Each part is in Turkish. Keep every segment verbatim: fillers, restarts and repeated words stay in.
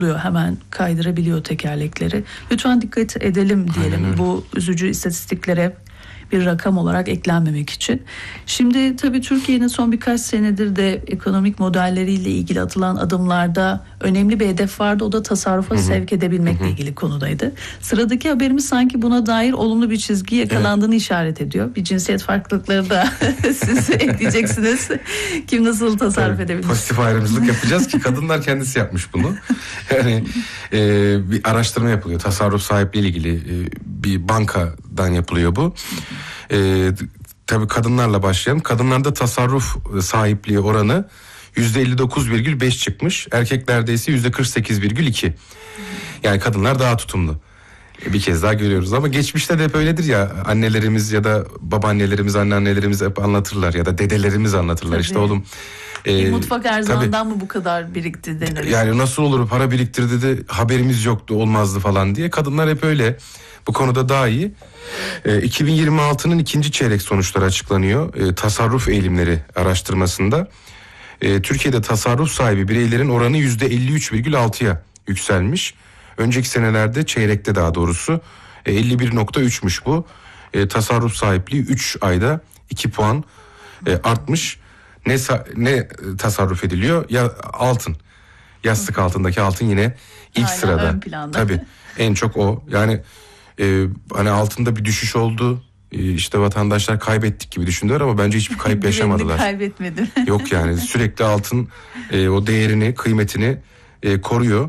hemen kaydırabiliyor tekerlekleri. Lütfen dikkat edelim diyelim bu üzücü istatistiklere bir rakam olarak eklenmemek için. Şimdi tabii Türkiye'nin son birkaç senedir de ekonomik modelleriyle ilgili atılan adımlarda önemli bir hedef vardı. O da tasarrufa hı hı. sevk edebilmekle hı hı. ilgili konudaydı. Sıradaki haberimiz sanki buna dair olumlu bir çizgi yakalandığını evet. işaret ediyor. Bir cinsiyet farklılıkları da siz ekleyeceksiniz. Kim nasıl tasarruf tabii, edebilir? Pozitif ayrımcılık yapacağız ki kadınlar kendisi yapmış bunu. Yani e, bir araştırma yapılıyor. Tasarruf sahipliği ile ilgili e, bir bankadan yapılıyor bu. E, tabii kadınlarla başlayalım. Kadınlarda tasarruf sahipliği oranı yüzde elli dokuz virgül beş çıkmış. Erkeklerde ise yüzde kırk sekiz virgül iki. Yani kadınlar daha tutumlu. Bir kez daha görüyoruz ama geçmişte de hep öyledir ya, annelerimiz ya da babaannelerimiz, anneannelerimiz hep anlatırlar ya da dedelerimiz anlatırlar. Tabii. İşte oğlum bir e, mutlak erzağından mı bu kadar birikti denir? Yani nasıl olur, para biriktirdi de haberimiz yoktu, olmazdı falan diye. Kadınlar hep öyle. Bu konuda daha iyi. E, iki bin yirmi altının ikinci çeyrek sonuçları açıklanıyor. E, tasarruf eğilimleri araştırmasında. E, Türkiye'de tasarruf sahibi bireylerin oranı yüzde elli üç virgül altıya yükselmiş. Önceki senelerde, çeyrekte daha doğrusu e, elli bir virgül üçmüş bu. E, tasarruf sahipliği üç ayda iki puan e, artmış. Ne ne tasarruf ediliyor? Ya altın. Yastık altındaki altın yine ilk Aynen, sırada. ön planda. Tabii en çok o. Yani e, hani altında bir düşüş oldu. E, işte vatandaşlar kaybettik gibi düşünüyorlar ama bence hiçbir kayıp yaşamadılar. Kaybetmedim. Yok yani sürekli altın e, o değerini, kıymetini e, koruyor.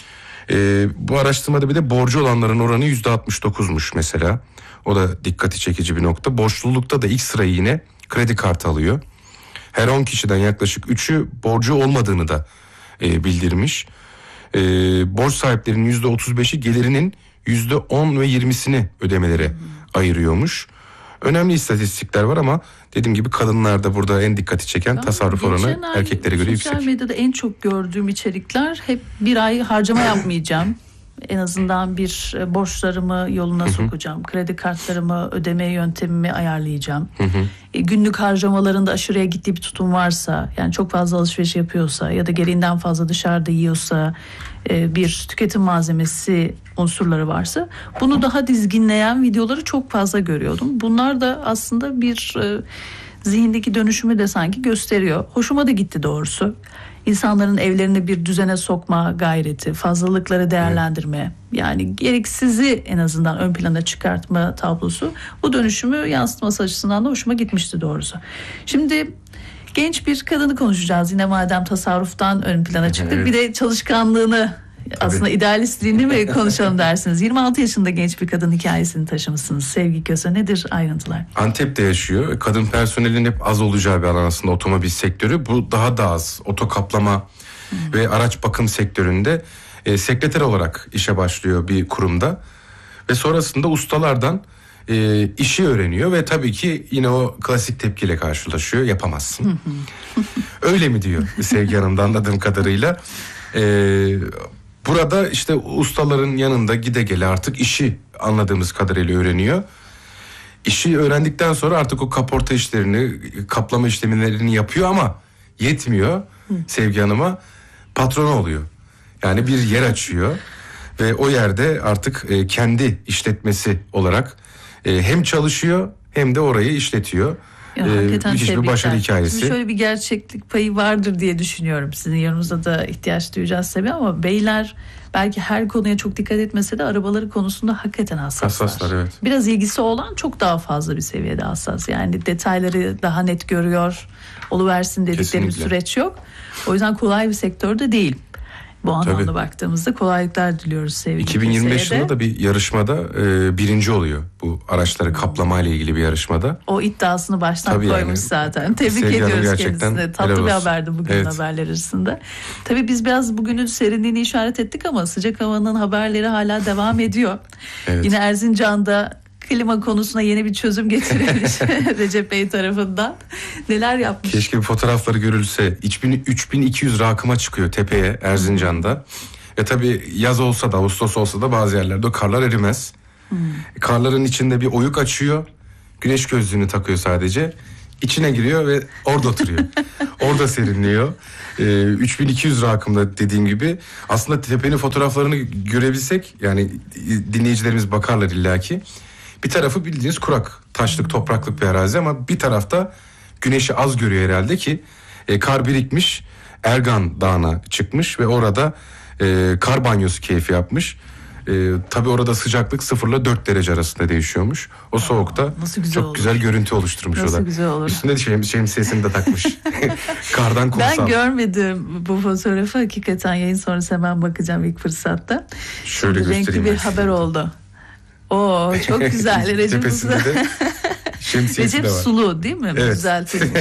E, bu araştırmada bir de borcu olanların oranı yüzde altmış dokuzmuş mesela. O da dikkati çekici bir nokta. Borçlulukta da ilk sırayı yine kredi kartı alıyor. Her on kişiden yaklaşık üçü borcu olmadığını da e, bildirmiş. E, borç sahiplerinin yüzde otuz beşi gelirinin yüzde on ve yirmisini ödemelere hmm. ayırıyormuş. Önemli istatistikler var ama dediğim gibi kadınlarda burada en dikkati çeken tamam, tasarruf oranı erkeklere göre yüksek. Sosyal medyada en çok gördüğüm içerikler hep bir ay harcama yapmayacağım. En azından bir borçlarımı yoluna sokacağım. Kredi kartlarımı, ödeme yöntemimi ayarlayacağım. Hı hı. E, günlük harcamalarında aşırıya gittiği bir tutum varsa, yani çok fazla alışveriş yapıyorsa ya da gereğinden fazla dışarıda yiyorsa, e, bir tüketim malzemesi unsurları varsa, bunu daha dizginleyen videoları çok fazla görüyordum. Bunlar da aslında bir e, zihindeki dönüşümü de sanki gösteriyor. Hoşuma da gitti doğrusu. İnsanların evlerini bir düzene sokma gayreti, fazlalıkları değerlendirme, evet. yani gereksizi en azından ön plana çıkartma tablosu, bu dönüşümü yansıtması açısından da hoşuma gitmişti doğrusu. Şimdi genç bir kadını konuşacağız yine madem tasarruftan ön plana çıktık. Evet. Bir de çalışkanlığını, tabii. aslında idealistliğini mi konuşalım dersiniz? yirmi altı yaşında genç bir kadın hikayesini taşımışsınız. Sevgi Köse, nedir ayrıntılar? Antep'te yaşıyor. Kadın personelin hep az olacağı bir alan aslında otomobil sektörü. Bu daha da az. Oto kaplama hmm. ve araç bakım sektöründe e, sekreter olarak işe başlıyor bir kurumda. Ve sonrasında ustalardan e, işi öğreniyor ve tabii ki yine o klasik tepkiyle karşılaşıyor. Yapamazsın. Öyle mi diyor Sevgi Hanım'da anladığım kadarıyla. Eee Burada işte ustaların yanında gide gele artık işi anladığımız kadarıyla öğreniyor. İşi öğrendikten sonra artık o kaporta işlerini, kaplama işlemlerini yapıyor ama yetmiyor. Hı. Sevgi Hanım'a patronu oluyor. Yani bir yer açıyor ve o yerde artık kendi işletmesi olarak hem çalışıyor hem de orayı işletiyor. Ya, hakikaten müthiş bir başarı hikayesi. Şimdi şöyle bir gerçeklik payı vardır diye düşünüyorum. Sizin yanınızda da ihtiyaç duyacağız tabii ama beyler belki her konuya çok dikkat etmese de arabaları konusunda hakikaten hassaslar. Hassaslar, evet. Biraz ilgisi olan çok daha fazla bir seviyede hassas. Yani detayları daha net görüyor, oluversin dedikleri Kesinlikle. bir süreç yok. O yüzden kolay bir sektörde değil. Bu anlamda Tabii. baktığımızda kolaylıklar diliyoruz sevgili iki bin yirmi beş yılında da bir yarışmada e, birinci oluyor. Bu araçları kaplama ile ilgili bir yarışmada. O iddiasını baştan Tabii koymuş yani. zaten. Tebrik Sevgi ediyoruz kendisine. Tatlı bir haberdi bugün evet. haberler arasında. Tabii biz biraz bugünün serinliğini işaret ettik ama sıcak havanın haberleri hala devam ediyor. Evet. Yine Erzincan'da klima konusuna yeni bir çözüm getirilmiş Recep Bey tarafından. Neler yapmış? Keşke bir fotoğrafları görülse. üç bin iki yüz rakıma çıkıyor tepeye Erzincan'da. Ve tabii yaz olsa da Ağustos olsa da bazı yerlerde o karlar erimez. Hmm. Karların içinde bir oyuk açıyor. Güneş gözlüğünü takıyor sadece. içine giriyor ve orada oturuyor. Orada serinliyor. Ee, üç bin iki yüz rakımda dediğim gibi. Aslında tepenin fotoğraflarını görebilsek, yani dinleyicilerimiz bakarlar illaki. Bir tarafı bildiğiniz kurak, taşlık, topraklık bir arazi ama bir tarafta güneşi az görüyor herhalde ki e, kar birikmiş, Ergan Dağı'na çıkmış ve orada e, kar banyosu keyfi yapmış. E, tabii orada sıcaklık sıfırla dört derece arasında değişiyormuş. O soğukta güzel çok olur. Güzel görüntü oluşturmuş nasıl o da. Güzel olur. Üstünde de şems şemsiyesini de takmış. Kardan kumsal. Ben görmedim bu fotoğrafı, hakikaten yayın sonrası hemen bakacağım ilk fırsatta. Şöyle Şimdi göstereyim. renkli bir haber oldu. Oo, çok güzel. Recep Tepesinde de şemsiyesi Recep de var. Sulu değil mi? Evet. Düzeltelim.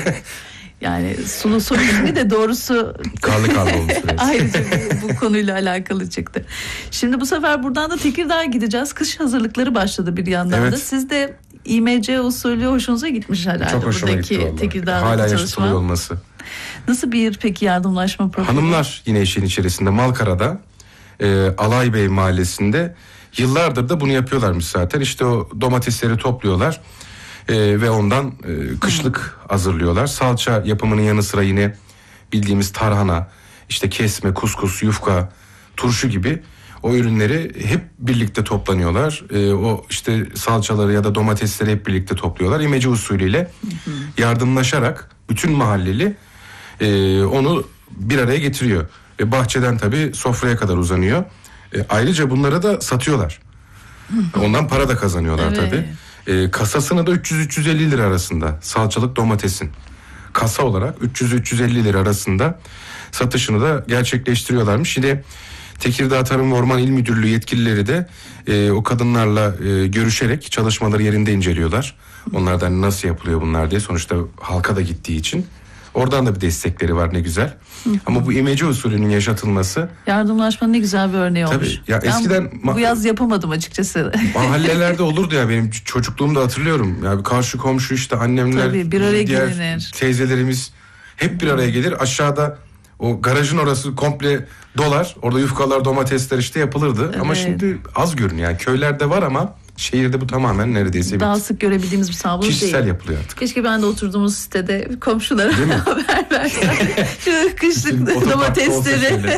Yani Sulu soy ismi de doğrusu karlı karlı olmuş. Ayrıca bu, bu konuyla alakalı çıktı. Şimdi bu sefer buradan da Tekirdağ'a gideceğiz. Kış hazırlıkları başladı bir yandan evet. da. Siz de İ M C usulü hoşunuza gitmiş herhalde. Çok hoşuma buradaki gitti Tekirdağ'da hala çalışma. yaşatılıyor olması. Nasıl bir peki yardımlaşma programı? Hanımlar yine işin içerisinde. Malkara'da e, Alaybey Mahallesi'nde yıllardır da bunu yapıyorlarmış zaten. İşte o domatesleri topluyorlar. Ee, ve ondan e, kışlık hmm. hazırlıyorlar. Salça yapımının yanı sıra yine bildiğimiz tarhana, işte kesme, kuskus, yufka, turşu gibi o ürünleri hep birlikte toplanıyorlar. Ee, o işte salçaları ya da domatesleri hep birlikte topluyorlar. İmece usulüyle hmm. yardımlaşarak bütün mahalleli e, onu bir araya getiriyor. Ve bahçeden tabii sofraya kadar uzanıyor. E, ayrıca bunları da satıyorlar. Hmm. Ondan para da kazanıyorlar evet. tabii. E, kasasını da üç yüz üç yüz elli lira arasında salçalık domatesin kasa olarak üç yüz üç yüz elli lira arasında satışını da gerçekleştiriyorlarmış. Yine Tekirdağ Tarım ve Orman İl Müdürlüğü yetkilileri de e, o kadınlarla e, görüşerek çalışmaları yerinde inceliyorlar. Onlardan nasıl yapılıyor bunlar diye, sonuçta halka da gittiği için. Oradan da bir destekleri var, ne güzel. Hı hı. Ama bu imece usulünün yaşatılması... Yardımlaşmanın ne güzel bir örneği tabii, olmuş. ya eskiden bu yaz yapamadım açıkçası. Mahallelerde olurdu ya, benim çocukluğumda hatırlıyorum. Ya karşı komşu işte annemler, tabii, bir araya diğer gelinir. Teyzelerimiz hep bir araya gelir. Aşağıda o garajın orası komple dolar. Orada yufkalar, domatesler işte yapılırdı. Evet. Ama şimdi az görünüyor. Yani köylerde var ama şehirde bu tamamen neredeyse daha sık görebildiğimiz bir tablo değil. Kişisel yapılıyor artık. Keşke ben de oturduğumuz sitede komşulara haber versem. Şu kışlık domatesleri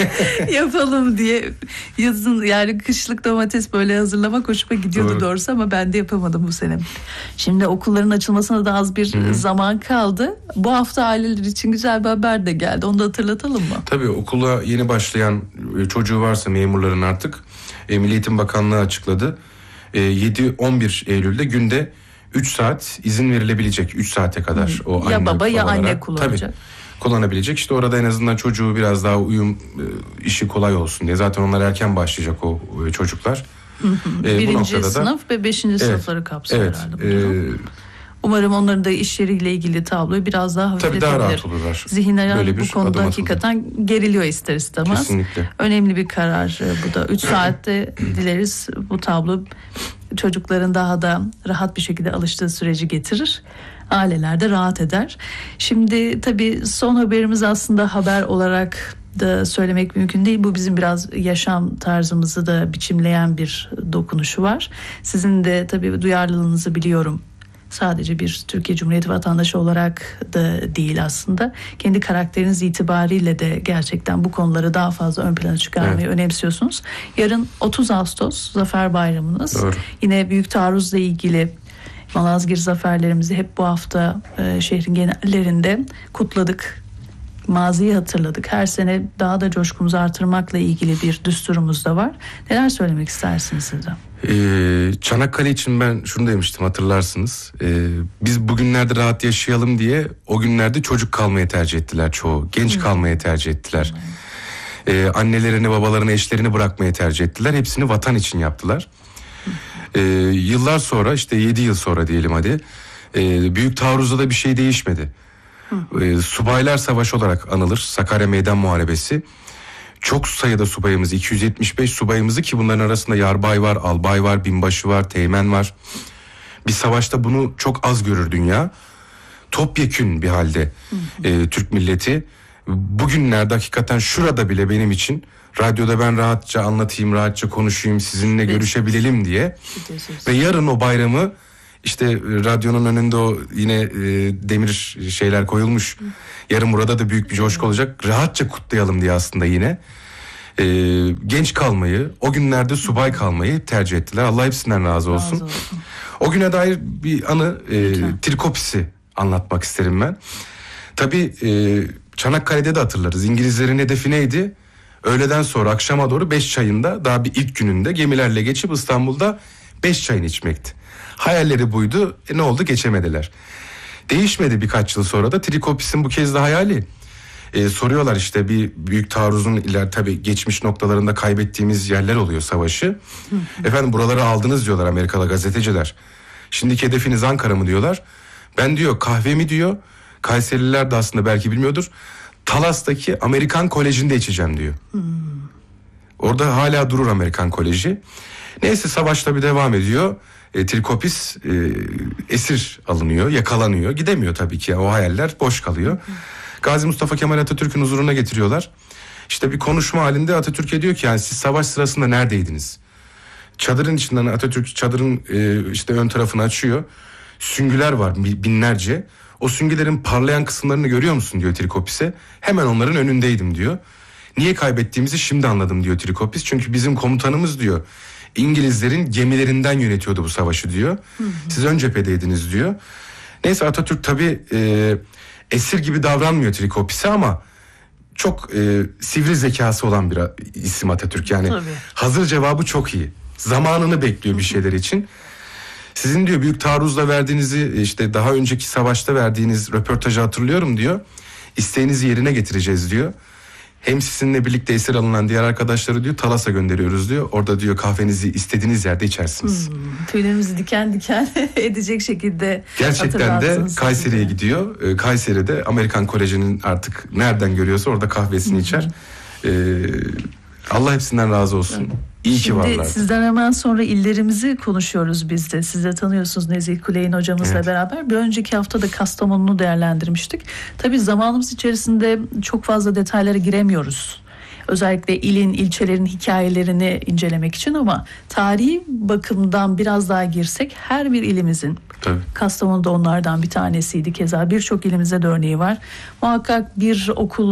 yapalım diye. Yazın yani kışlık domates böyle hazırlamak hoşuma gidiyordu Doğru. doğrusu ama ben de yapamadım bu sene. Şimdi okulların açılmasına da az bir Hı-hı. zaman kaldı. Bu hafta aileler için güzel bir haber de geldi. Onu da hatırlatalım mı? Tabii, okula yeni başlayan çocuğu varsa memurların artık e, Milli Eğitim Bakanlığı açıkladı. yedi on bir Eylül'de günde üç saat izin verilebilecek, üç saate kadar. Hmm. O ya anne, baba ya babalara, anne kullanacak. Tabii, kullanabilecek. İşte orada en azından çocuğu biraz daha uyum işi kolay olsun diye. Zaten onlar erken başlayacak o çocuklar. ee, Birinci sınıf da, ve beşinci evet, sınıfları kapsıyor evet, herhalde bu durum. E, Umarım onların da iş yeriyle ilgili tabloyu biraz daha hafifletebilir. Tabii daha rahat olurlar. Zihinler bu konuda hakikaten geriliyor ister istemez. Kesinlikle. Önemli bir karar bu da. Üç saatte dileriz bu tablo çocukların daha da rahat bir şekilde alıştığı süreci getirir. Aileler de rahat eder. Şimdi tabii son haberimiz aslında haber olarak da söylemek mümkün değil. Bu bizim biraz yaşam tarzımızı da biçimleyen bir dokunuşu var. Sizin de tabii duyarlılığınızı biliyorum. Sadece bir Türkiye Cumhuriyeti vatandaşı olarak da değil aslında. Kendi karakteriniz itibariyle de gerçekten bu konuları daha fazla ön plana çıkarmayı evet. önemsiyorsunuz. Yarın otuz Ağustos Zafer Bayramınız. Doğru. Yine büyük taarruzla ilgili Malazgirt zaferlerimizi hep bu hafta e, şehrin genellerinde kutladık. Maziyi hatırladık. Her sene daha da coşkumuzu artırmakla ilgili bir düsturumuz da var. Neler söylemek istersiniz siz de? Ee, Çanakkale için ben şunu demiştim, hatırlarsınız. Ee, biz bugünlerde rahat yaşayalım diye o günlerde çocuk kalmayı tercih ettiler çoğu. Genç hmm. kalmayı tercih ettiler. Hmm. Ee, annelerini, babalarını, eşlerini bırakmayı tercih ettiler. Hepsini vatan için yaptılar. Hmm. Ee, yıllar sonra, işte yedi yıl sonra diyelim hadi. E, büyük taarruzda da bir şey değişmedi. E, Subaylar Savaşı olarak anılır. Sakarya Meydan Muharebesi. Çok sayıda subayımız, iki yüz yetmiş beş subayımızı, ki bunların arasında yarbay var, albay var, binbaşı var, teğmen var. Bir savaşta bunu çok az görür dünya. Topyekün bir halde e, Türk milleti. Bugünlerde hakikaten şurada bile benim için, radyoda ben rahatça anlatayım, rahatça konuşayım, sizinle evet. görüşebilelim diye. Ve yarın o bayramı İşte radyonun önünde o yine e, demir şeyler koyulmuş. Yarın burada da büyük bir coşku olacak. Rahatça kutlayalım diye aslında yine. E, genç kalmayı, o günlerde subay kalmayı tercih ettiler. Allah hepsinden razı olsun. Razı olsun. O güne dair bir anı, e, Trikopis'i anlatmak isterim ben. Tabii e, Çanakkale'de de hatırlarız. İngilizlerin hedefi neydi? Öğleden sonra akşama doğru beş çayında, daha bir ilk gününde gemilerle geçip İstanbul'da beş çayını içmekti. Hayalleri buydu. E ne oldu? Geçemediler. Değişmedi birkaç yıl sonra da. Trikopis'in bu kez de hayali. E, soruyorlar işte bir büyük taarruzun iler tabii geçmiş noktalarında kaybettiğimiz yerler oluyor savaşı. Hı hı. Efendim buraları aldınız diyorlar Amerikalı gazeteciler. Şimdiki hedefiniz Ankara mı diyorlar. Ben diyor kahvemi diyor. Kayseriler de aslında belki bilmiyordur. Talas'taki Amerikan Koleji'nde içeceğim diyor. Hmm. Orada hala durur Amerikan Koleji. Neyse savaş tabii devam ediyor. E, Trikopis e, esir alınıyor, yakalanıyor. Gidemiyor tabii ki. O hayaller boş kalıyor. Hmm. Gazi Mustafa Kemal Atatürk'ün huzuruna getiriyorlar. İşte bir konuşma halinde Atatürk'e diyor ki yani siz savaş sırasında neredeydiniz? Çadırın içinden Atatürk çadırın e, işte ön tarafını açıyor. Süngüler var binlerce. O süngülerin parlayan kısımlarını görüyor musun diyor Trikopis'e. Hemen onların önündeydim diyor. Niye kaybettiğimizi şimdi anladım diyor Trikopis. Çünkü bizim komutanımız diyor İngilizlerin gemilerinden yönetiyordu bu savaşı diyor. Hı hı. Siz ön cephedeydiniz diyor. Neyse Atatürk tabii e, esir gibi davranmıyor Trikopis'e ama çok e, sivri zekası olan bir isim Atatürk. Yani tabii. Hazır cevabı çok iyi. Zamanını bekliyor bir şeyler için. Sizin diyor büyük taarruzla verdiğinizi işte daha önceki savaşta verdiğiniz röportajı hatırlıyorum diyor. İsteğinizi yerine getireceğiz diyor. Hem sizinle birlikte esir alınan diğer arkadaşları diyor Talas'a gönderiyoruz diyor. Orada diyor kahvenizi istediğiniz yerde içersiniz. Hmm, tüylerimizi diken diken edecek şekilde. Gerçekten de Kayseri'ye gidiyor. Ee, Kayseri'de Amerikan Koleji'nin artık nereden görüyorsa orada kahvesini hmm. içer. Ee, Allah hepsinden razı olsun. Evet. İyi ki varlar. Şimdi sizden hemen sonra illerimizi konuşuyoruz biz de. Siz de tanıyorsunuz Nezih Kuley'in hocamızla evet. beraber. Bir önceki hafta da Kastamonu'nu değerlendirmiştik. Tabii zamanımız içerisinde çok fazla detaylara giremiyoruz. Özellikle ilin, ilçelerin hikayelerini incelemek için ama tarihi bakımdan biraz daha girsek her bir ilimizin, tabii. Kastamonu da onlardan bir tanesiydi keza, birçok ilimizde de örneği var. Muhakkak bir okul